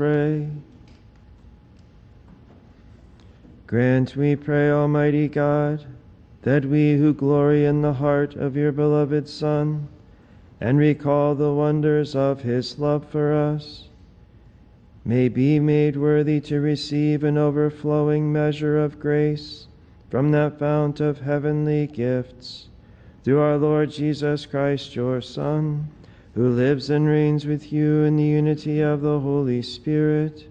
Pray. Grant, we pray, Almighty God, that we who glory in the heart of your beloved Son and recall the wonders of his love for us, may be made worthy to receive an overflowing measure of grace from that fount of heavenly gifts, through our Lord Jesus Christ, your Son, who lives and reigns with you in the unity of the Holy Spirit,